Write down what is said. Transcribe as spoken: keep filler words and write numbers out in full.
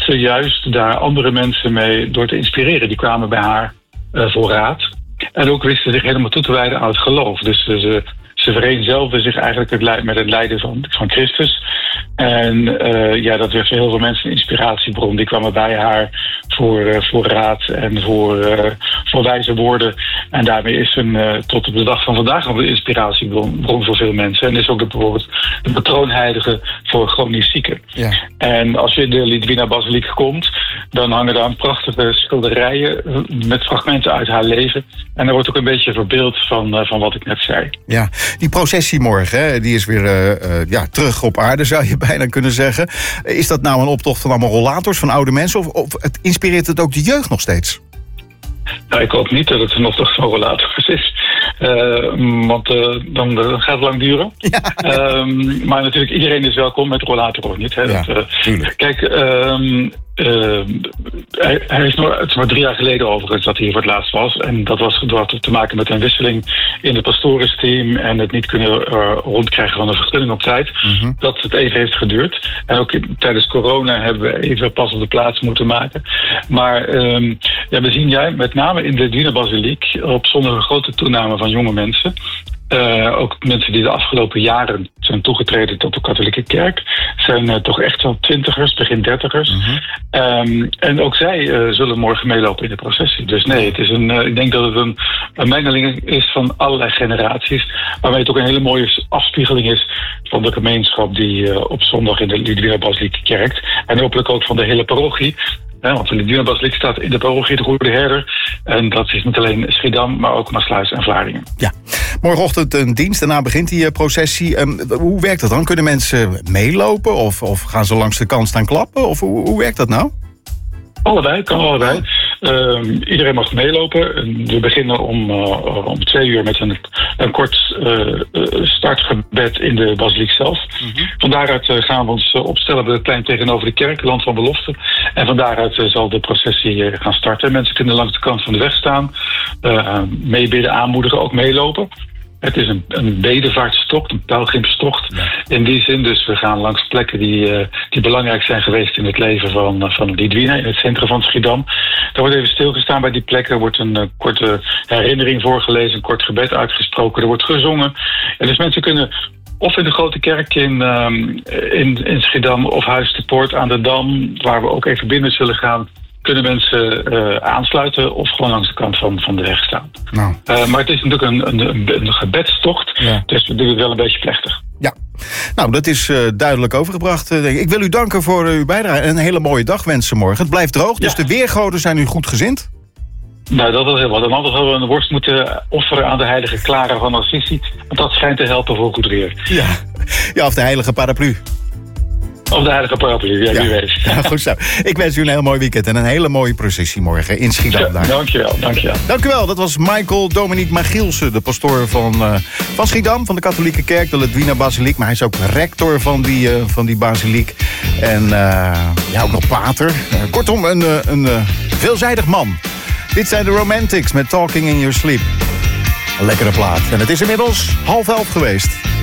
ze juist daar andere mensen mee door te inspireren. Die kwamen bij haar uh, voor raad. En ook wisten zich helemaal toe te wijden aan het geloof. Dus uh, ze, ze vereenzelvigden zich eigenlijk het, met het lijden van, van Christus. En uh, ja, dat werd voor heel veel mensen een inspiratiebron. Die kwamen bij haar voor, uh, voor raad en voor, uh, voor wijze woorden. En daarmee is ze uh, tot op de dag van vandaag nog een inspiratiebron bron voor veel mensen. En is ook de, bijvoorbeeld de patroonheilige voor chronisch zieken. Ja. En als je in de Lidwina-basiliek komt, dan hangen daar prachtige schilderijen met fragmenten uit haar leven. En er wordt ook een beetje verbeeld van, uh, van wat ik net zei. Ja, die processie morgen, hè, die is weer uh, uh, ja, terug op aarde, zou je bijna kunnen zeggen. Is dat nou een optocht van allemaal rollators, van oude mensen? Of, of het inspireert het ook de jeugd nog steeds? Nou, ik hoop niet dat het een optocht van rollators is. Uh, want uh, dan, dan gaat het lang duren. Ja. Um, maar natuurlijk, iedereen is welkom met rollator of niet. Hè? Ja, dat, uh, kijk, um, uh, hij, hij is nog, het is maar drie jaar geleden overigens dat hij hier voor het laatst was. En dat was had te maken met een wisseling in het pastorensteam en het niet kunnen uh, rondkrijgen van een vergunning op tijd. Mm-hmm. Dat het even heeft geduurd. En ook in, tijdens corona hebben we even pas op de plaats moeten maken. Maar um, ja, we zien jij met name in de Lidwina-basiliek op zondag een grote toename van jonge mensen. Uh, ook mensen die de afgelopen jaren zijn toegetreden tot de katholieke kerk. Zijn uh, toch echt wel twintigers, begin dertigers. Mm-hmm. Um, en ook zij uh, zullen morgen meelopen in de processie. Dus nee, het is een, uh, ik denk dat het een, een mengeling is van allerlei generaties. Waarmee het ook een hele mooie afspiegeling is van de gemeenschap die uh, op zondag in de Lidwina-basiliek kerkt. En hopelijk ook van de hele parochie. Ja, want de Lidwina-basiliek staat in de parochie de Goede Herder. En dat is niet alleen Schiedam, maar ook Maassluis en Vlaardingen. Ja, morgenochtend een dienst, daarna begint die processie. Um, hoe werkt dat dan? Kunnen mensen meelopen of, of gaan ze langs de kant staan klappen? Of hoe, hoe werkt dat nou? Allebei, kan allebei. Uh, iedereen mag meelopen. We beginnen om, uh, om twee uur met een, een kort uh, startgebed in de basiliek zelf. Mm-hmm. Van daaruit uh, gaan we ons opstellen bij het plein tegenover de kerk, land van belofte. En van daaruit uh, zal de processie uh, gaan starten. Mensen kunnen langs de kant van de weg staan, uh, meebidden, aanmoedigen, ook meelopen. Het is een, een bedevaartstocht, een pelgrimstocht ja. in die zin. Dus we gaan langs plekken die, uh, die belangrijk zijn geweest in het leven van, uh, van Lidwina, in het centrum van Schiedam. Daar wordt even stilgestaan bij die plekken. Er wordt een uh, korte herinnering voorgelezen, een kort gebed uitgesproken. Er wordt gezongen. En dus mensen kunnen of in de grote kerk in, um, in, in Schiedam of Huis de Poort aan de Dam, waar we ook even binnen zullen gaan, kunnen mensen uh, aansluiten of gewoon langs de kant van, van de weg staan. Nou. Uh, maar het is natuurlijk een, een, een, een gebedstocht, ja. Dus we doen het wel een beetje plechtig. Ja, nou dat is uh, duidelijk overgebracht. Uh, ik wil u danken voor uh, uw bijdrage en een hele mooie dag wensen morgen. Het blijft droog, dus ja. De weergoden zijn u goed gezind? Nou, dat is heel wat. En anders hadden we een worst moeten offeren aan de heilige Clara van Assisi. Want dat schijnt te helpen voor goed weer. Ja, ja of de heilige paraplu. Of de heilige paraplu, ja, wie ja. weet. Ja, goed zo. Ik wens u een heel mooi weekend en een hele mooie processie morgen in Schiedam. Ja, dankjewel, dankjewel. Dank u wel. Dat was Michael Dominique Magielsen, de pastoor van, uh, van Schiedam, van de katholieke kerk, de Lidwina-basiliek. Maar hij is ook rector van die, uh, van die basiliek. En uh, ja, ook nog pater. Uh, kortom, een, uh, een uh, veelzijdig man. Dit zijn de Romantics met Talking in Your Sleep. Een lekkere plaat. En het is inmiddels half elf geweest.